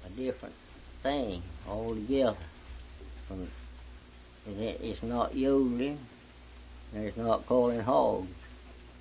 a different thing altogether. It's not yodeling, and it's not calling hogs.